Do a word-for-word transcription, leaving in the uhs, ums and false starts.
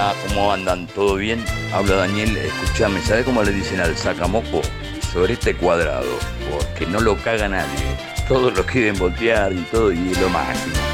Hola, ¿cómo andan? ¿Todo bien? Habla Daniel. Escuchame, ¿sabes cómo le dicen al sacamoco? Sorete cuadrado, porque no lo caga nadie. Todos lo quieren voltear y todo, y es lo máximo.